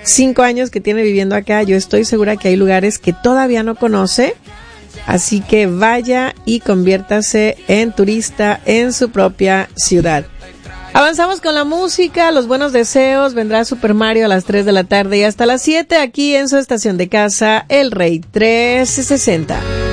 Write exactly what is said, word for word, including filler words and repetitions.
cinco años que tiene viviendo acá, yo estoy segura que hay lugares que todavía no conoce. Así que vaya y conviértase en turista en su propia ciudad. Avanzamos con la música, los buenos deseos. Vendrá Super Mario a las tres de la tarde y hasta las siete aquí en su estación de casa, El Rey trescientos sesenta.